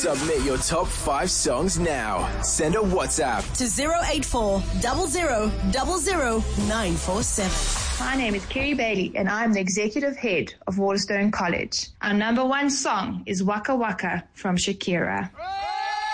Submit your top 5 songs now. Send a WhatsApp to 084 00 947. My name is Kerry Bailey, and I'm the executive head of Waterstone College. Our number 1 song is Waka Waka from Shakira.